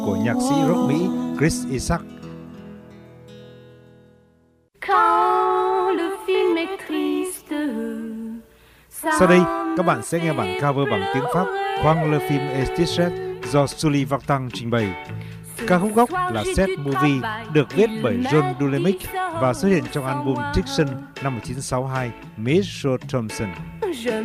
của nhạc sĩ rock Mỹ Chris Isaak. Sau đây, các bạn sẽ nghe bản cover bằng tiếng Pháp Quand le film est triste do Sully Vartan trình bày. Ca khúc gốc là Sad Movie, được viết bởi John Dulemic và xuất hiện trong album Diction năm 1962, Miss Joe Thompson.